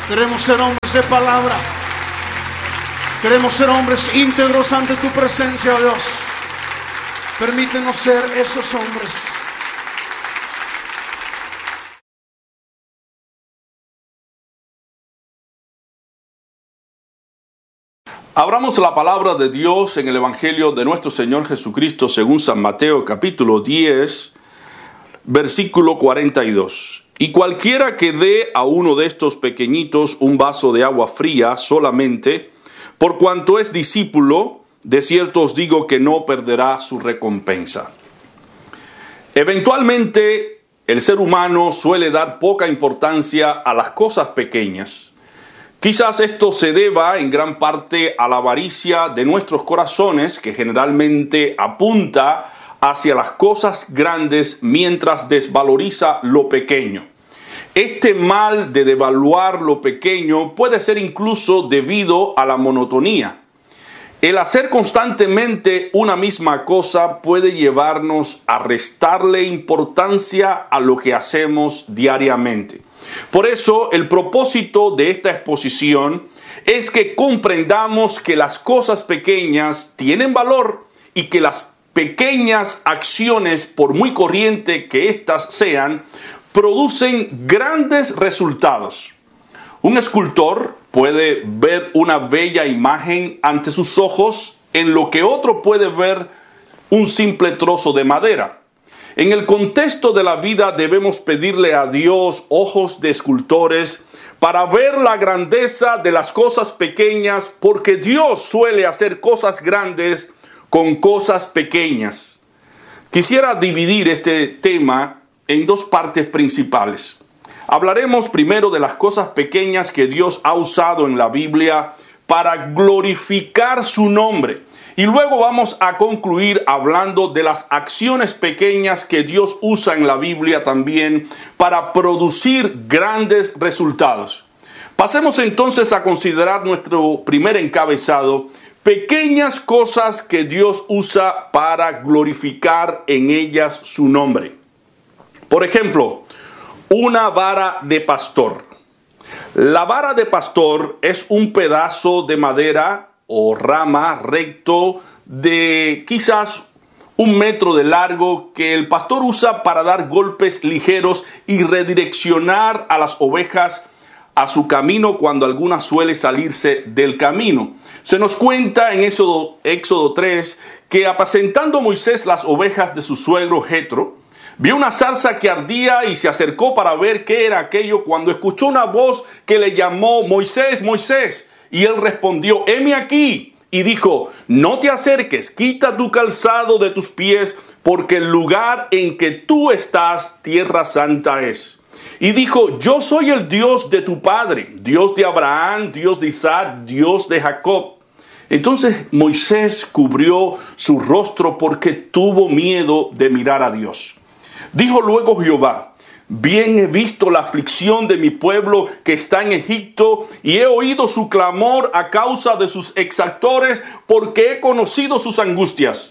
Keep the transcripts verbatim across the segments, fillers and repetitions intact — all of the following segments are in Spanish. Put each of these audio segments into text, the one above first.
Queremos ser hombres de palabra. Queremos ser hombres íntegros ante tu presencia, oh Dios. Permítenos ser esos hombres. Abramos la palabra de Dios en el Evangelio de nuestro Señor Jesucristo según San Mateo capítulo diez, versículo cuarenta y dos. Y cualquiera que dé a uno de estos pequeñitos un vaso de agua fría solamente, por cuanto es discípulo, de cierto os digo que no perderá su recompensa. Eventualmente, el ser humano suele dar poca importancia a las cosas pequeñas. Quizás esto se deba en gran parte a la avaricia de nuestros corazones, que generalmente apunta hacia las cosas grandes mientras desvaloriza lo pequeño. Este mal de devaluar lo pequeño puede ser incluso debido a la monotonía. El hacer constantemente una misma cosa puede llevarnos a restarle importancia a lo que hacemos diariamente. Por eso, el propósito de esta exposición es que comprendamos que las cosas pequeñas tienen valor y que las pequeñas acciones, por muy corriente que éstas sean, producen grandes resultados. Un escultor puede ver una bella imagen ante sus ojos en lo que otro puede ver un simple trozo de madera. En el contexto de la vida debemos pedirle a Dios ojos de escultores para ver la grandeza de las cosas pequeñas, porque Dios suele hacer cosas grandes con cosas pequeñas. Quisiera dividir este tema en dos partes principales. Hablaremos primero de las cosas pequeñas que Dios ha usado en la Biblia para glorificar su nombre. Y luego vamos a concluir hablando de las acciones pequeñas que Dios usa en la Biblia también para producir grandes resultados. Pasemos entonces a considerar nuestro primer encabezado: pequeñas cosas que Dios usa para glorificar en ellas su nombre. Por ejemplo, una vara de pastor. La vara de pastor es un pedazo de madera o rama recto de quizás un metro de largo que el pastor usa para dar golpes ligeros y redireccionar a las ovejas a su camino cuando alguna suele salirse del camino. Se nos cuenta en Éxodo, Éxodo tres que apacentando Moisés las ovejas de su suegro Jetro, vio una zarza que ardía y se acercó para ver qué era aquello cuando escuchó una voz que le llamó: Moisés, Moisés. Y él respondió: heme aquí. Y dijo: no te acerques, quita tu calzado de tus pies, porque el lugar en que tú estás, tierra santa es. Y dijo: yo soy el Dios de tu padre, Dios de Abraham, Dios de Isaac, Dios de Jacob. Entonces Moisés cubrió su rostro porque tuvo miedo de mirar a Dios. Dijo luego Jehová: bien he visto la aflicción de mi pueblo que está en Egipto, y he oído su clamor a causa de sus exactores, porque he conocido sus angustias.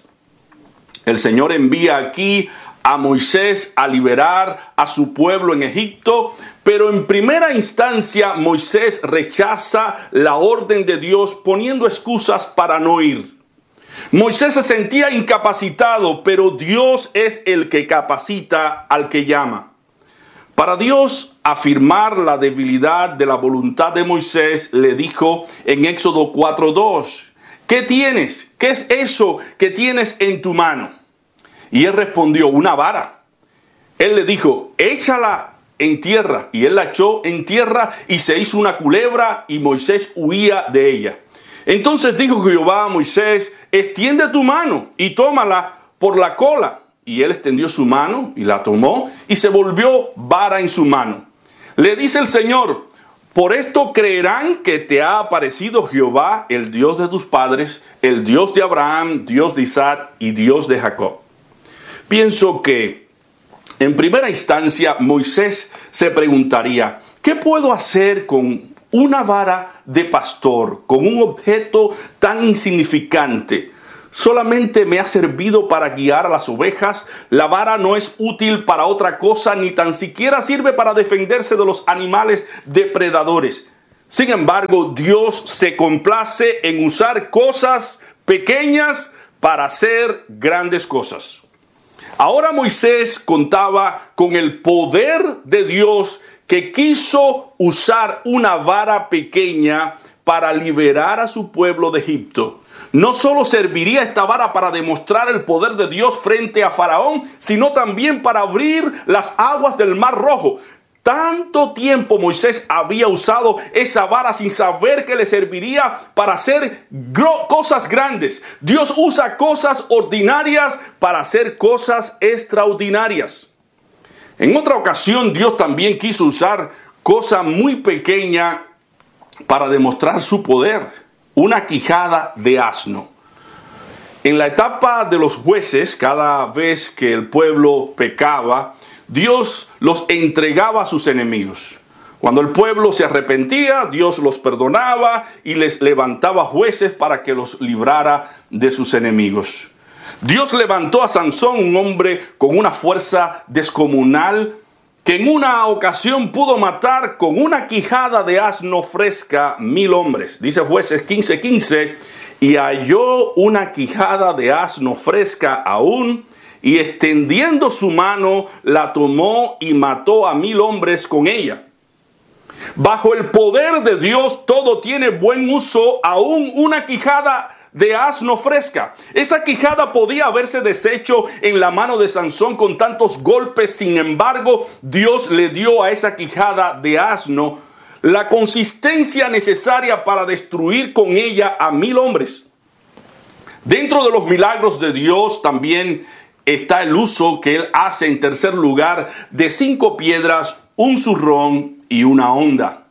El Señor envía aquí a Moisés a liberar a su pueblo en Egipto, pero en primera instancia Moisés rechaza la orden de Dios poniendo excusas para no ir. Moisés se sentía incapacitado, pero Dios es el que capacita al que llama. Para Dios afirmar la debilidad de la voluntad de Moisés, le dijo en Éxodo cuatro dos: ¿qué tienes? ¿Qué es eso que tienes en tu mano? Y él respondió: una vara. Él le dijo: échala en tierra. Y él la echó en tierra y se hizo una culebra, y Moisés huía de ella. Entonces dijo Jehová a Moisés: extiende tu mano y tómala por la cola. Y él extendió su mano y la tomó, y se volvió vara en su mano. Le dice el Señor: por esto creerán que te ha aparecido Jehová, el Dios de tus padres, el Dios de Abraham, Dios de Isaac y Dios de Jacob. Pienso que en primera instancia Moisés se preguntaría: ¿qué puedo hacer con una vara de pastor, con un objeto tan insignificante? Solamente me ha servido para guiar a las ovejas. La vara no es útil para otra cosa, ni tan siquiera sirve para defenderse de los animales depredadores. Sin embargo, Dios se complace en usar cosas pequeñas para hacer grandes cosas. Ahora Moisés contaba con el poder de Dios, que quiso usar una vara pequeña para liberar a su pueblo de Egipto. No solo serviría esta vara para demostrar el poder de Dios frente a Faraón, sino también para abrir las aguas del Mar Rojo. Tanto tiempo Moisés había usado esa vara sin saber que le serviría para hacer cosas grandes. Dios usa cosas ordinarias para hacer cosas extraordinarias. En otra ocasión, Dios también quiso usar cosa muy pequeña para demostrar su poder: una quijada de asno. En la etapa de los jueces, cada vez que el pueblo pecaba, Dios los entregaba a sus enemigos. Cuando el pueblo se arrepentía, Dios los perdonaba y les levantaba jueces para que los librara de sus enemigos. Dios levantó a Sansón, un hombre con una fuerza descomunal, que en una ocasión pudo matar con una quijada de asno fresca mil hombres. Dice Jueces quince quince, y halló una quijada de asno fresca aún, y extendiendo su mano la tomó y mató a mil hombres con ella. Bajo el poder de Dios todo tiene buen uso, aún una quijada de asno fresca. Esa quijada podía haberse deshecho en la mano de Sansón con tantos golpes. Sin embargo, Dios le dio a esa quijada de asno la consistencia necesaria para destruir con ella a mil hombres. Dentro de los milagros de Dios también está el uso que Él hace, en tercer lugar, de cinco piedras, un zurrón y una honda.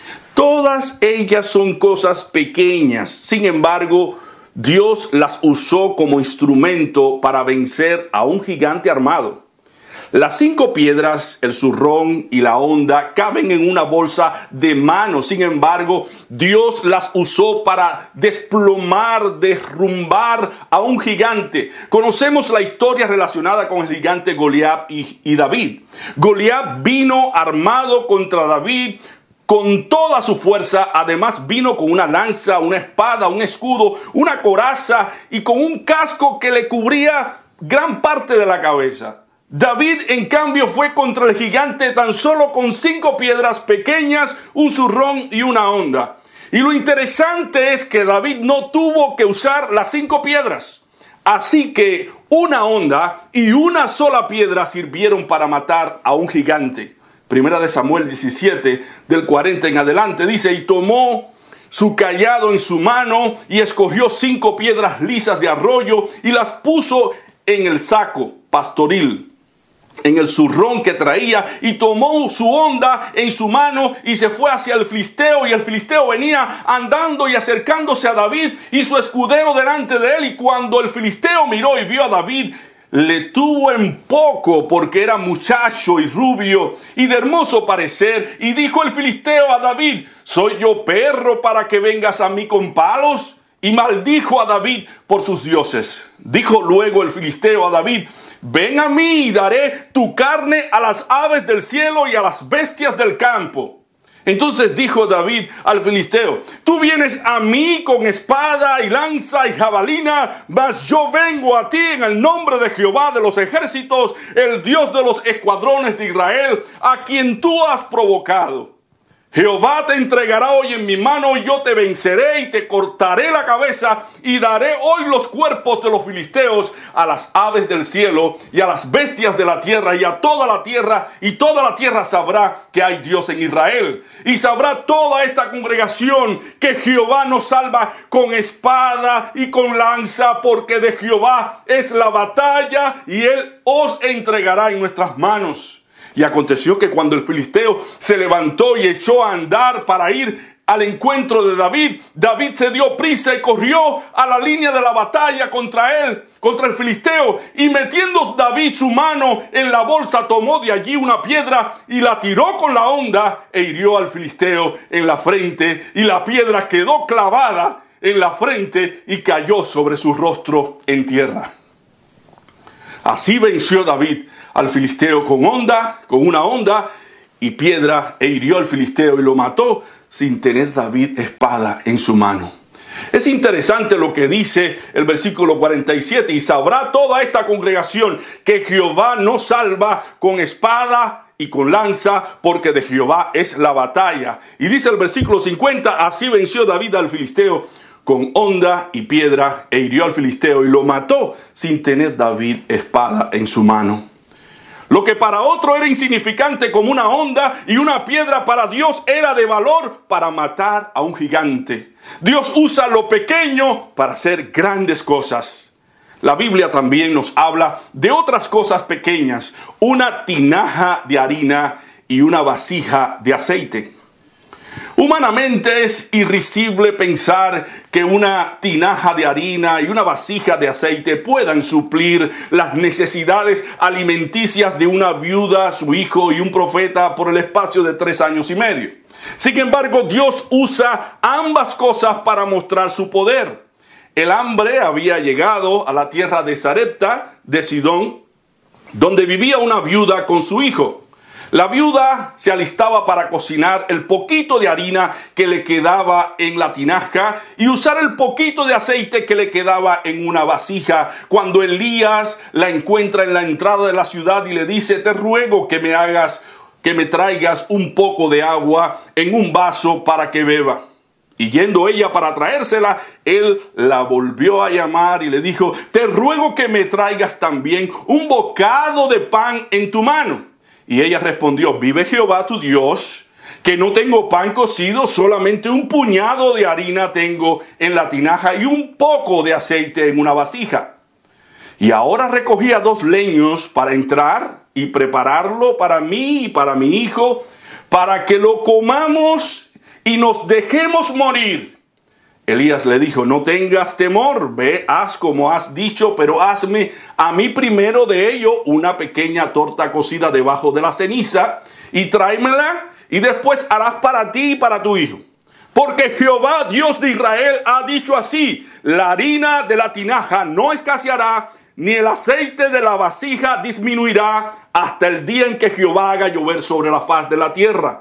Todas ellas son cosas pequeñas. Sin embargo, Dios las usó como instrumento para vencer a un gigante armado. Las cinco piedras, el zurrón y la honda, caben en una bolsa de mano. Sin embargo, Dios las usó para desplomar, derrumbar a un gigante. Conocemos la historia relacionada con el gigante Goliat y, y David. Goliat vino armado contra David con toda su fuerza. Además vino con una lanza, una espada, un escudo, una coraza y con un casco que le cubría gran parte de la cabeza. David, en cambio, fue contra el gigante tan solo con cinco piedras pequeñas, un zurrón y una honda. Y lo interesante es que David no tuvo que usar las cinco piedras. Así que una honda y una sola piedra sirvieron para matar a un gigante. Primera de Samuel diecisiete, del cuarenta en adelante, dice: y tomó su cayado en su mano y escogió cinco piedras lisas de arroyo y las puso en el saco pastoril, en el zurrón que traía, y tomó su honda en su mano y se fue hacia el filisteo. Y el filisteo venía andando y acercándose a David y su escudero delante de él. Y cuando el filisteo miró y vio a David, le tuvo en poco, porque era muchacho y rubio y de hermoso parecer. Y dijo el filisteo a David: ¿soy yo perro para que vengas a mí con palos? Y maldijo a David por sus dioses. Dijo luego el filisteo a David: ven a mí y daré tu carne a las aves del cielo y a las bestias del campo. Entonces dijo David al filisteo: tú vienes a mí con espada y lanza y jabalina, mas yo vengo a ti en el nombre de Jehová de los ejércitos, el Dios de los escuadrones de Israel, a quien tú has provocado. Jehová te entregará hoy en mi mano, y yo te venceré y te cortaré la cabeza, y daré hoy los cuerpos de los filisteos a las aves del cielo y a las bestias de la tierra y a toda la tierra, y toda la tierra sabrá que hay Dios en Israel. Y sabrá toda esta congregación que Jehová nos salva con espada y con lanza, porque de Jehová es la batalla y él os entregará en nuestras manos. Y aconteció que cuando el filisteo se levantó y echó a andar para ir al encuentro de David, David se dio prisa y corrió a la línea de la batalla contra él, contra el filisteo. Y metiendo David su mano en la bolsa, tomó de allí una piedra y la tiró con la honda e hirió al filisteo en la frente. Y la piedra quedó clavada en la frente y cayó sobre su rostro en tierra. Así venció David al filisteo con honda, con una honda, y piedra e hirió al filisteo y lo mató sin tener David espada en su mano. Es interesante lo que dice el versículo cuarenta y siete. Y sabrá toda esta congregación que Jehová no salva con espada y con lanza, porque de Jehová es la batalla. Y dice el versículo cincuenta, así venció David al filisteo con honda y piedra e hirió al filisteo y lo mató sin tener David espada en su mano. Lo que para otro era insignificante como una honda y una piedra, para Dios era de valor para matar a un gigante. Dios usa lo pequeño para hacer grandes cosas. La Biblia también nos habla de otras cosas pequeñas, una tinaja de harina y una vasija de aceite. Humanamente es irrisible pensar que una tinaja de harina y una vasija de aceite puedan suplir las necesidades alimenticias de una viuda, su hijo y un profeta por el espacio de tres años y medio. Sin embargo, Dios usa ambas cosas para mostrar su poder. El hambre había llegado a la tierra de Sarepta, de Sidón, donde vivía una viuda con su hijo. La viuda se alistaba para cocinar el poquito de harina que le quedaba en la tinaja y usar el poquito de aceite que le quedaba en una vasija, cuando Elías la encuentra en la entrada de la ciudad y le dice: te ruego que me hagas, que me traigas un poco de agua en un vaso para que beba. Y yendo ella para traérsela, él la volvió a llamar y le dijo: te ruego que me traigas también un bocado de pan en tu mano. Y ella respondió: vive Jehová tu Dios, que no tengo pan cocido, solamente un puñado de harina tengo en la tinaja y un poco de aceite en una vasija. Y ahora recogía dos leños para entrar y prepararlo para mí y para mi hijo, para que lo comamos y nos dejemos morir. Elías le dijo: no tengas temor, ve, haz como has dicho, pero hazme a mí primero de ello una pequeña torta cocida debajo de la ceniza y tráemela, y después harás para ti y para tu hijo. Porque Jehová, Dios de Israel, ha dicho así: la harina de la tinaja no escaseará, ni el aceite de la vasija disminuirá, hasta el día en que Jehová haga llover sobre la faz de la tierra.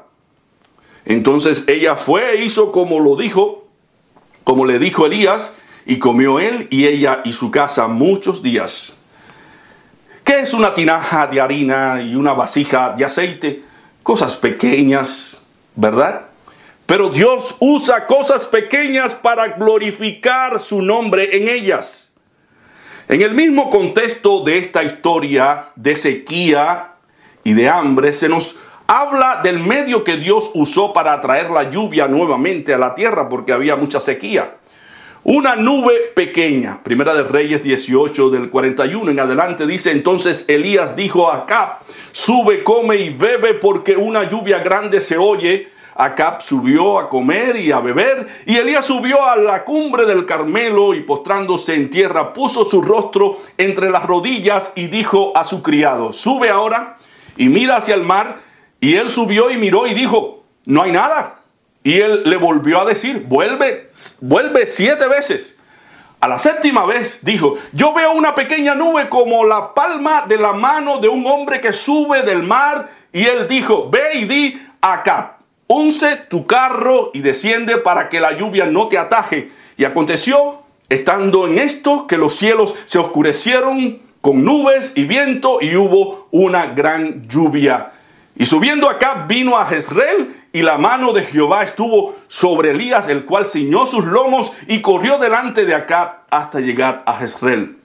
Entonces ella fue e hizo como lo dijo, como le dijo Elías, y comió él y ella y su casa muchos días. ¿Qué es una tinaja de harina y una vasija de aceite? Cosas pequeñas, ¿verdad? Pero Dios usa cosas pequeñas para glorificar su nombre en ellas. En el mismo contexto de esta historia de sequía y de hambre, se nos habla del medio que Dios usó para traer la lluvia nuevamente a la tierra, porque había mucha sequía. Una nube pequeña. Primera de Reyes dieciocho, del cuarenta y uno en adelante, dice: entonces Elías dijo a Acab: sube, come y bebe, porque una lluvia grande se oye. Acab subió a comer y a beber, y Elías subió a la cumbre del Carmelo y postrándose en tierra puso su rostro entre las rodillas y dijo a su criado: sube ahora y mira hacia el mar. Y él subió y miró y dijo: no hay nada. Y él le volvió a decir: vuelve, vuelve siete veces. A la séptima vez dijo: yo veo una pequeña nube como la palma de la mano de un hombre que sube del mar. Y él dijo: ve y di a Acab: unce tu carro y desciende para que la lluvia no te ataje. Y aconteció, estando en esto, que los cielos se oscurecieron con nubes y viento y hubo una gran lluvia. Y subiendo Acab vino a Jezreel, y la mano de Jehová estuvo sobre Elías, el cual ciñó sus lomos y corrió delante de Acab hasta llegar a Jezreel.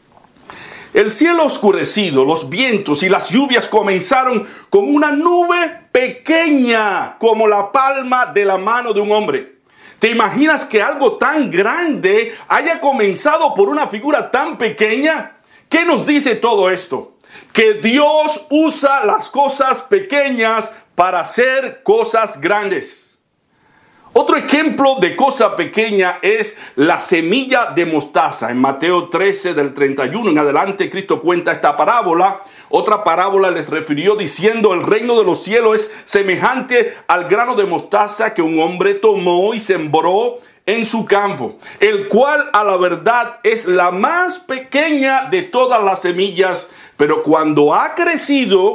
El cielo oscurecido, los vientos y las lluvias comenzaron con una nube pequeña como la palma de la mano de un hombre. ¿Te imaginas que algo tan grande haya comenzado por una figura tan pequeña? ¿Qué nos dice todo esto? Que Dios usa las cosas pequeñas para hacer cosas grandes. Otro ejemplo de cosa pequeña es la semilla de mostaza. En Mateo trece, del treinta y uno en adelante, Cristo cuenta esta parábola. Otra parábola les refirió diciendo: el reino de los cielos es semejante al grano de mostaza que un hombre tomó y sembró en su campo, el cual a la verdad es la más pequeña de todas las semillas, pero cuando ha crecido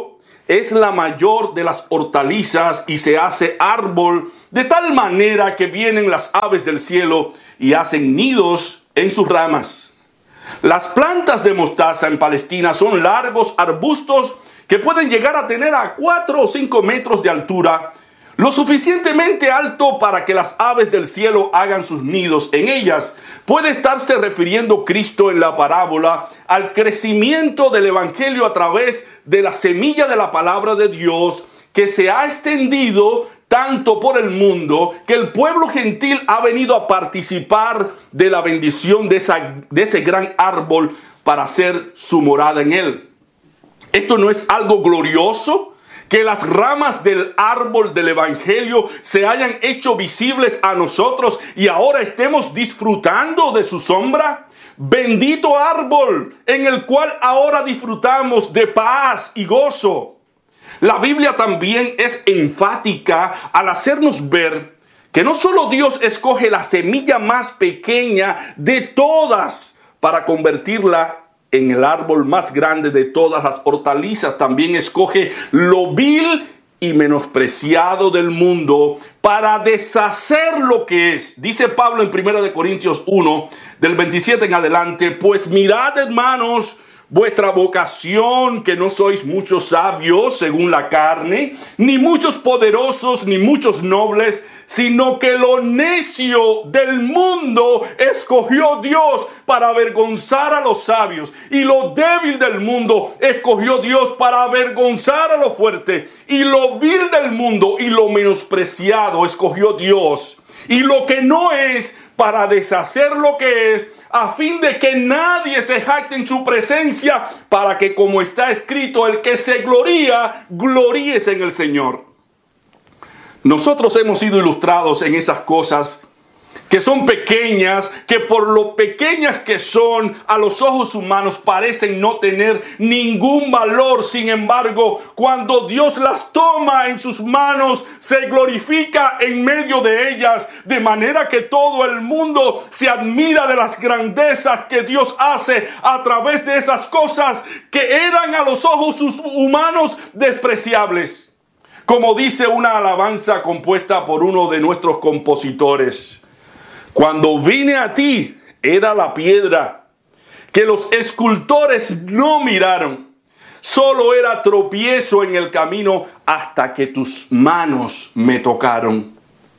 es la mayor de las hortalizas y se hace árbol de tal manera que vienen las aves del cielo y hacen nidos en sus ramas. Las plantas de mostaza en Palestina son largos arbustos que pueden llegar a tener a cuatro o cinco metros de altura, lo suficientemente alto para que las aves del cielo hagan sus nidos en ellas. Puede estarse refiriendo Cristo en la parábola al crecimiento del evangelio a través de la semilla de la palabra de Dios que se ha extendido tanto por el mundo que el pueblo gentil ha venido a participar de la bendición de, esa, de ese gran árbol para hacer su morada en él. ¿Esto no es algo glorioso? Que las ramas del árbol del evangelio se hayan hecho visibles a nosotros y ahora estemos disfrutando de su sombra. Bendito árbol en el cual ahora disfrutamos de paz y gozo. La Biblia también es enfática al hacernos ver que no solo Dios escoge la semilla más pequeña de todas para convertirla en el árbol más grande de todas las hortalizas, también escoge lo vil y menospreciado del mundo para deshacer lo que es. Dice Pablo en primera de Corintios uno, del veintisiete en adelante: pues mirad, hermanos, vuestra vocación, que no sois muchos sabios según la carne, ni muchos poderosos, ni muchos nobles, sino que lo necio del mundo escogió Dios para avergonzar a los sabios, y lo débil del mundo escogió Dios para avergonzar a lo fuerte, y lo vil del mundo y lo menospreciado escogió Dios, y lo que no es, para deshacer lo que es, a fin de que nadie se jacte en su presencia, para que, como está escrito, el que se gloría, gloríese en el Señor. Nosotros hemos sido ilustrados en esas cosas que son pequeñas, que por lo pequeñas que son a los ojos humanos parecen no tener ningún valor. Sin embargo, cuando Dios las toma en sus manos, se glorifica en medio de ellas, de manera que todo el mundo se admira de las grandezas que Dios hace a través de esas cosas que eran a los ojos humanos despreciables. Como dice una alabanza compuesta por uno de nuestros compositores: cuando vine a ti era la piedra que los escultores no miraron, solo era tropiezo en el camino hasta que tus manos me tocaron.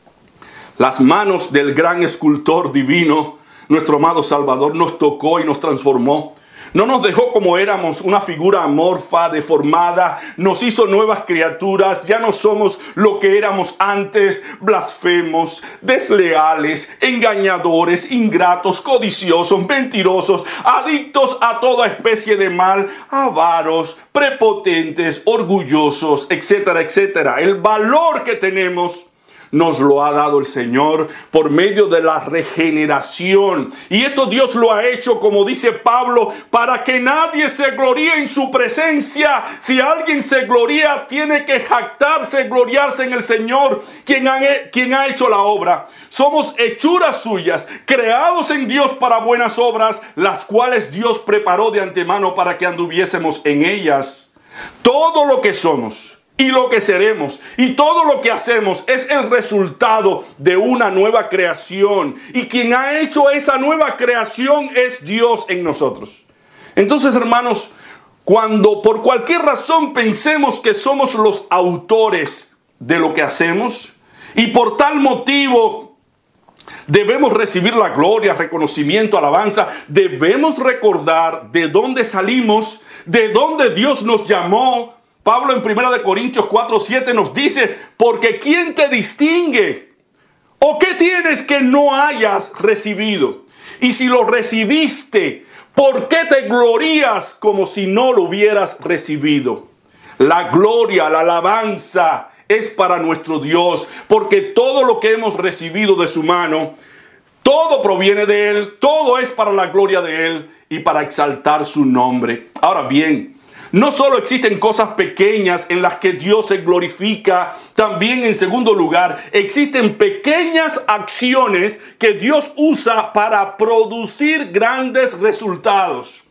Las manos del gran escultor divino, nuestro amado Salvador, nos tocó y nos transformó. No nos dejó como éramos, una figura amorfa, deformada. Nos hizo nuevas criaturas. Ya no somos lo que éramos antes: blasfemos, desleales, engañadores, ingratos, codiciosos, mentirosos, adictos a toda especie de mal, avaros, prepotentes, orgullosos, etcétera, etcétera. El valor que tenemos nos lo ha dado el Señor por medio de la regeneración. Y esto Dios lo ha hecho, como dice Pablo, para que nadie se gloríe en su presencia. Si alguien se gloría, tiene que jactarse, gloriarse en el Señor, quien ha, quien ha hecho la obra. Somos hechuras suyas, creados en Dios para buenas obras, las cuales Dios preparó de antemano para que anduviésemos en ellas. Todo lo que somos y lo que seremos y todo lo que hacemos es el resultado de una nueva creación. Y quien ha hecho esa nueva creación es Dios en nosotros. Entonces, hermanos, cuando por cualquier razón pensemos que somos los autores de lo que hacemos y por tal motivo debemos recibir la gloria, reconocimiento, alabanza, debemos recordar de dónde salimos, de dónde Dios nos llamó. Pablo en primera de Corintios cuatro siete nos dice: porque ¿quién te distingue? ¿O qué tienes que no hayas recibido? Y si lo recibiste, ¿por qué te glorías como si no lo hubieras recibido? La gloria, la alabanza es para nuestro Dios, porque todo lo que hemos recibido de su mano, todo proviene de Él, todo es para la gloria de Él y para exaltar su nombre. Ahora bien, no solo existen cosas pequeñas en las que Dios se glorifica, también en segundo lugar existen pequeñas acciones que Dios usa para producir grandes resultados.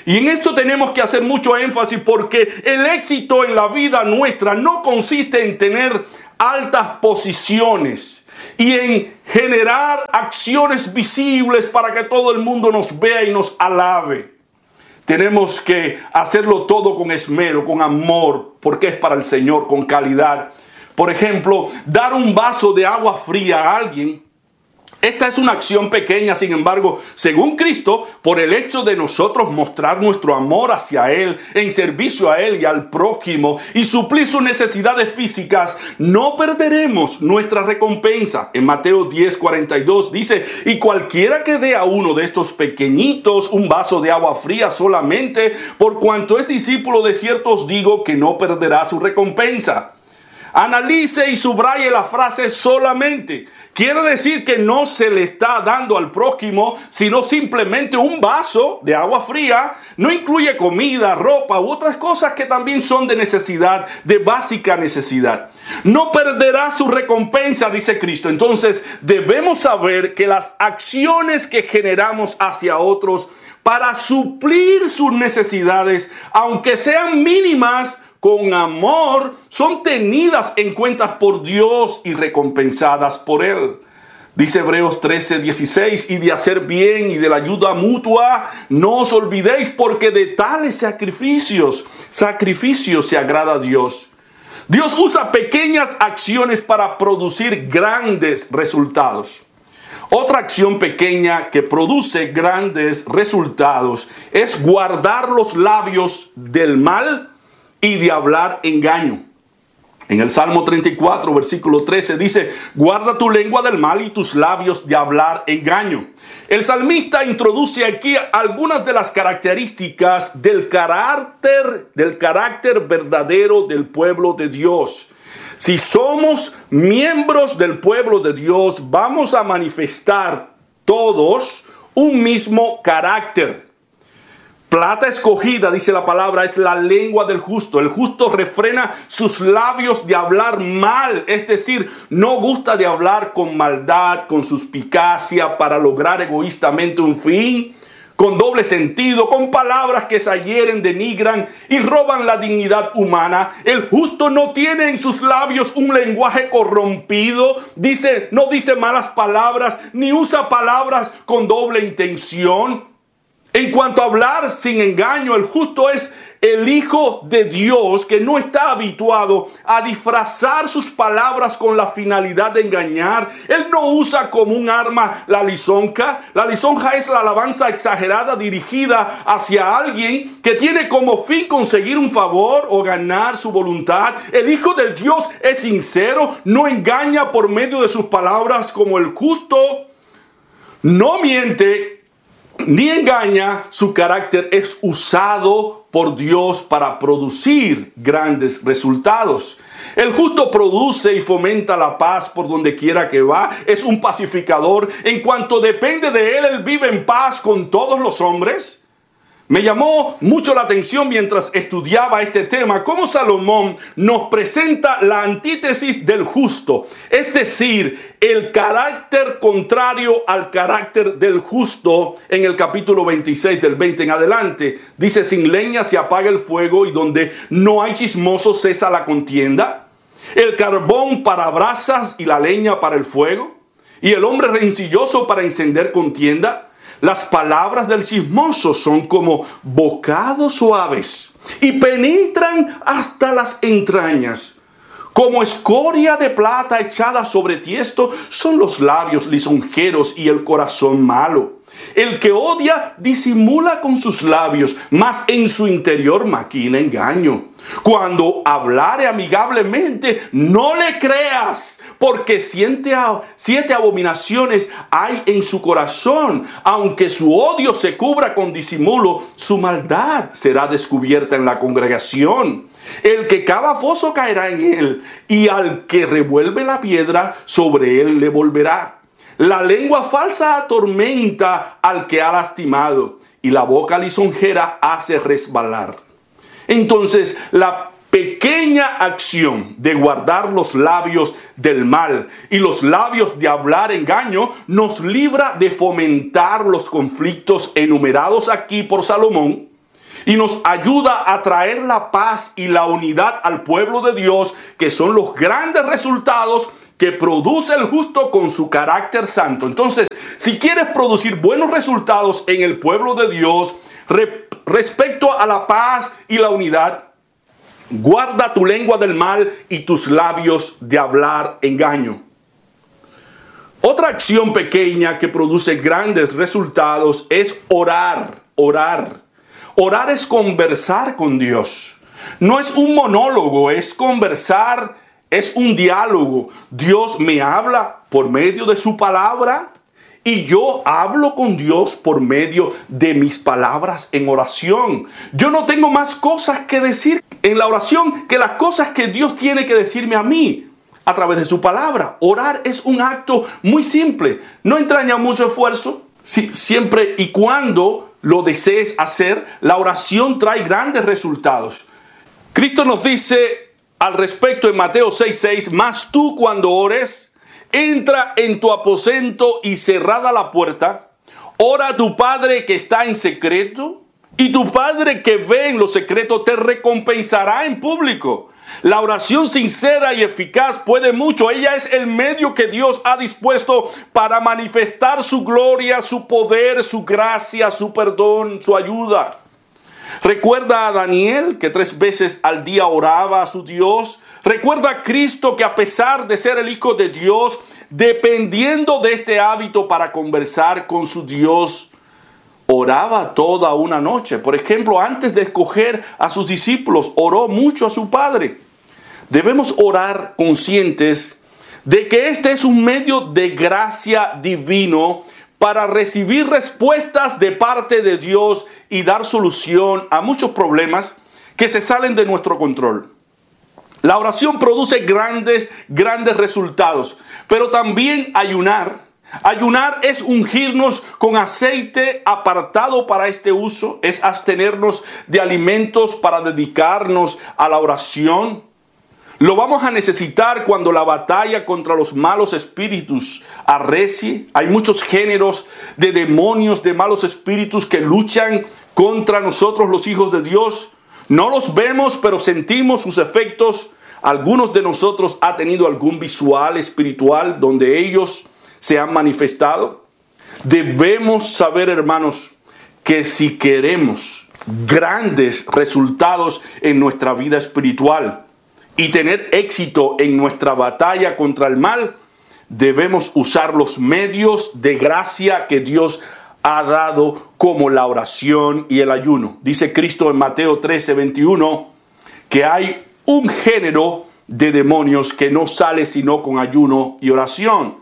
Y en esto tenemos que hacer mucho énfasis, porque el éxito en la vida nuestra no consiste en tener altas posiciones y en generar acciones visibles para que todo el mundo nos vea y nos alabe. Tenemos que hacerlo todo con esmero, con amor, porque es para el Señor, con calidad. Por ejemplo, dar un vaso de agua fría a alguien. Esta es una acción pequeña, sin embargo, según Cristo, por el hecho de nosotros mostrar nuestro amor hacia Él, en servicio a Él y al prójimo, y suplir sus necesidades físicas, no perderemos nuestra recompensa. En Mateo diez, cuarenta y dos dice, y cualquiera que dé a uno de estos pequeñitos un vaso de agua fría solamente, por cuanto es discípulo, de cierto os digo que no perderá su recompensa. Analice y subraye la frase solamente. Quiere decir que no se le está dando al prójimo, sino simplemente un vaso de agua fría. No incluye comida, ropa u otras cosas que también son de necesidad, de básica necesidad. No perderá su recompensa, dice Cristo. Entonces debemos saber que las acciones que generamos hacia otros para suplir sus necesidades, aunque sean mínimas, con amor, son tenidas en cuenta por Dios y recompensadas por Él. Dice Hebreos trece, dieciséis, y de hacer bien y de la ayuda mutua, no os olvidéis, porque de tales sacrificios, sacrificios se agrada a Dios. Dios usa pequeñas acciones para producir grandes resultados. Otra acción pequeña que produce grandes resultados es guardar los labios del mal y de hablar engaño. En el Salmo treinta y cuatro, versículo trece, dice, guarda tu lengua del mal y tus labios de hablar engaño. El salmista introduce aquí algunas de las características del carácter, del carácter verdadero del pueblo de Dios. Si somos miembros del pueblo de Dios, vamos a manifestar todos un mismo carácter. Plata escogida, dice la palabra, es la lengua del justo. El justo refrena sus labios de hablar mal, es decir, no gusta de hablar con maldad, con suspicacia, para lograr egoístamente un fin, con doble sentido, con palabras que se hieren, denigran y roban la dignidad humana. El justo no tiene en sus labios un lenguaje corrompido, dice, no dice malas palabras, ni usa palabras con doble intención. En cuanto a hablar sin engaño, el justo es el Hijo de Dios que no está habituado a disfrazar sus palabras con la finalidad de engañar. Él no usa como un arma la lisonja. La lisonja es la alabanza exagerada dirigida hacia alguien que tiene como fin conseguir un favor o ganar su voluntad. El Hijo de Dios es sincero, no engaña por medio de sus palabras, como el justo no miente ni engaña. Su carácter es usado por Dios para producir grandes resultados. El justo produce y fomenta la paz por donde quiera que va. Es un pacificador. En cuanto depende de él, él vive en paz con todos los hombres. Me llamó mucho la atención mientras estudiaba este tema cómo Salomón nos presenta la antítesis del justo, es decir, el carácter contrario al carácter del justo. En el capítulo veintiséis, del veinte en adelante, dice, sin leña se apaga el fuego y donde no hay chismosos cesa la contienda. El carbón para brasas y la leña para el fuego, y el hombre rencilloso para encender contienda. Las palabras del chismoso son como bocados suaves y penetran hasta las entrañas. Como escoria de plata echada sobre tiesto son los labios lisonjeros y el corazón malo. El que odia disimula con sus labios, mas en su interior maquina engaño. Cuando hablare amigablemente, no le creas, porque siete, siete abominaciones hay en su corazón. Aunque su odio se cubra con disimulo, su maldad será descubierta en la congregación. El que cava foso caerá en él, y al que revuelve la piedra, sobre él le volverá. La lengua falsa atormenta al que ha lastimado, y la boca lisonjera hace resbalar. Entonces, la pequeña acción de guardar los labios del mal y los labios de hablar engaño nos libra de fomentar los conflictos enumerados aquí por Salomón. y nos ayuda a traer la paz y la unidad al pueblo de Dios, que son los grandes resultados que produce el justo con su carácter santo. Entonces, si quieres producir buenos resultados en el pueblo de Dios re- respecto a la paz y la unidad, guarda tu lengua del mal y tus labios de hablar engaño. Otra acción pequeña que produce grandes resultados es orar, orar. Orar es conversar con Dios. No es un monólogo, es conversar, es un diálogo. Dios me habla por medio de su palabra y yo hablo con Dios por medio de mis palabras en oración. Yo no tengo más cosas que decir en la oración que las cosas que Dios tiene que decirme a mí a través de su palabra. Orar es un acto muy simple, no entraña mucho esfuerzo. Si, siempre y cuando lo desees hacer, la oración trae grandes resultados. Cristo nos dice al respecto en Mateo seis seis, mas tú cuando ores, entra en tu aposento y cerrada la puerta, ora a tu Padre que está en secreto, y tu Padre que ve en lo secreto te recompensará en público. La oración sincera y eficaz puede mucho. Ella es el medio que Dios ha dispuesto para manifestar su gloria, su poder, su gracia, su perdón, su ayuda. Recuerda a Daniel, que tres veces al día oraba a su Dios. Recuerda a Cristo, que a pesar de ser el Hijo de Dios, dependiendo de este hábito para conversar con su Dios, oraba toda una noche. Por ejemplo, antes de escoger a sus discípulos, oró mucho a su Padre. Debemos orar conscientes de que este es un medio de gracia divino para recibir respuestas de parte de Dios y dar solución a muchos problemas que se salen de nuestro control. La oración produce grandes, grandes resultados, pero también ayunar. Ayunar es ungirnos con aceite apartado para este uso, es abstenernos de alimentos para dedicarnos a la oración. Lo vamos a necesitar cuando la batalla contra los malos espíritus arrecie. Hay muchos géneros de demonios, de malos espíritus que luchan contra nosotros los hijos de Dios. No los vemos, pero sentimos sus efectos. Algunos de nosotros han tenido algún visual espiritual donde ellos se han manifestado. Debemos saber, hermanos, que si queremos grandes resultados en nuestra vida espiritual y tener éxito en nuestra batalla contra el mal, debemos usar los medios de gracia que Dios ha dado, como la oración y el ayuno. Dice Cristo en Mateo trece veintiuno que hay un género de demonios que no sale sino con ayuno y oración.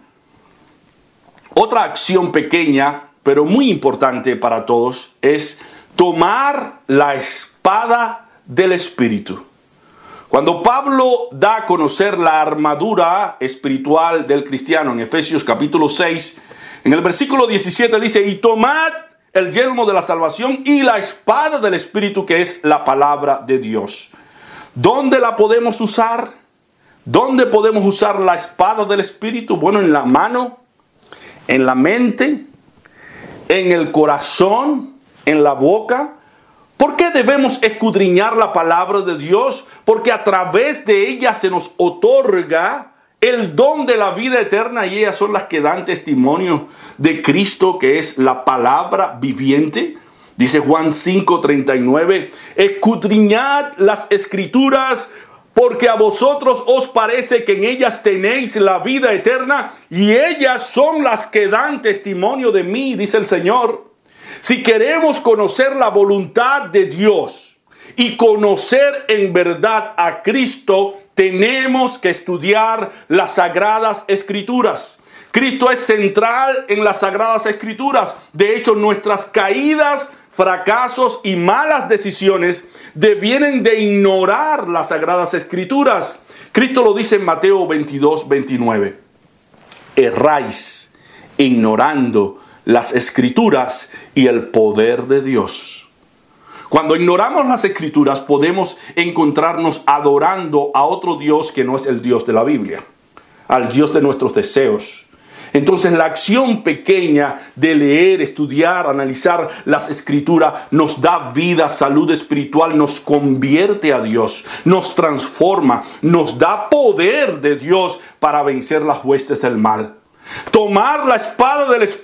Otra acción pequeña, pero muy importante para todos, es tomar la espada del Espíritu. Cuando Pablo da a conocer la armadura espiritual del cristiano en Efesios capítulo seis, en el versículo diecisiete dice, y tomad el yelmo de la salvación y la espada del Espíritu, que es la palabra de Dios. ¿Dónde la podemos usar? ¿Dónde podemos usar la espada del Espíritu? Bueno, en la mano, en la mente, en el corazón, en la boca. ¿Por qué debemos escudriñar la palabra de Dios? Porque a través de ella se nos otorga el don de la vida eterna, y ellas son las que dan testimonio de Cristo, que es la palabra viviente. Dice Juan cinco treinta y nueve, escudriñad las escrituras, porque a vosotros os parece que en ellas tenéis la vida eterna, y ellas son las que dan testimonio de mí, dice el Señor. Si queremos conocer la voluntad de Dios y conocer en verdad a Cristo, tenemos que estudiar las Sagradas Escrituras. Cristo es central en las Sagradas Escrituras. De hecho, nuestras caídas, fracasos y malas decisiones devienen de ignorar las Sagradas Escrituras. Cristo lo dice en Mateo veintidós veintinueve. Erráis ignorando las Escrituras y el poder de Dios. Cuando ignoramos las Escrituras, podemos encontrarnos adorando a otro Dios que no es el Dios de la Biblia, al Dios de nuestros deseos. Entonces la acción pequeña de leer, estudiar, analizar las escrituras nos da vida, salud espiritual, nos convierte a Dios, nos transforma, nos da poder de Dios para vencer las huestes del mal. Tomar la espada del Espíritu